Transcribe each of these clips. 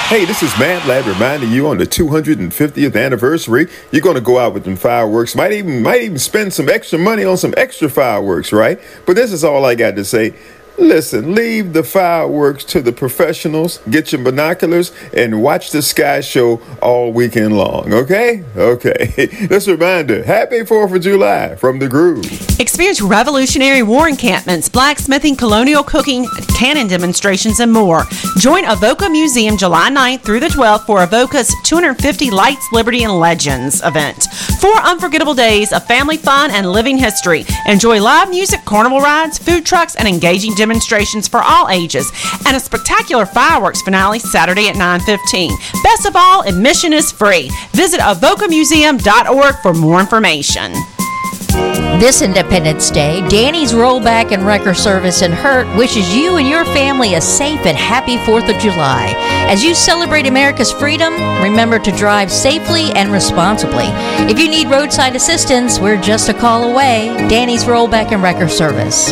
Hey, this is Matt Lab reminding you on the 250th anniversary, you're going to go out with them fireworks. Might even spend some extra money on some extra fireworks, right? But this is all I got to say. Listen, leave the fireworks to the professionals, get your binoculars, and watch the sky show all weekend long, okay? Okay. This reminder, happy 4th of July from The Groove. Experience Revolutionary War encampments, blacksmithing, colonial cooking, cannon demonstrations, and more. Join Avoca Museum July 9th through the 12th for Avoca's 250 Lights, Liberty, and Legends event. 4 unforgettable days of family fun and living history. Enjoy live music, carnival rides, food trucks, and engaging demonstrations for all ages, and a spectacular fireworks finale Saturday at 9:15. Best of all, admission is free. Visit avocamuseum.org for more information. This Independence Day, Danny's Rollback and Wrecker Service in Hurt wishes you and your family a safe and happy 4th of July. As you celebrate America's freedom, remember to drive safely and responsibly. If you need roadside assistance, we're just a call away. Danny's Rollback and Wrecker Service,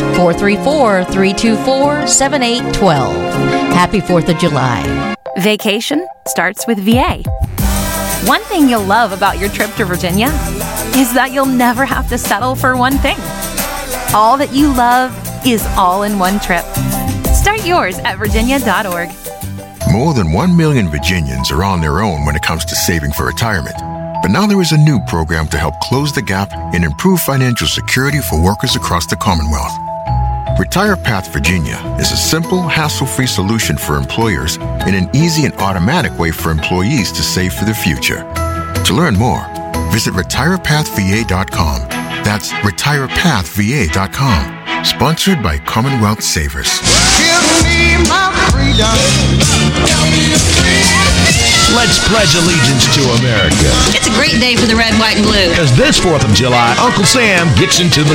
434-324-7812. Happy 4th of July. Vacation starts with VA. One thing you'll love about your trip to Virginia is that you'll never have to settle for one thing. All that you love is all in one trip. Start yours at virginia.org. More than 1 million Virginians are on their own when it comes to saving for retirement. But now there is a new program to help close the gap and improve financial security for workers across the Commonwealth. Retire Path Virginia is a simple, hassle-free solution for employers and an easy and automatic way for employees to save for the future. To learn more, visit retirepathva.com. That's retirepathva.com. Sponsored by Commonwealth Savers. Give me my freedom. Let's pledge allegiance to America. It's a great day for the red, white, and blue. Because this 4th of July, Uncle Sam gets into the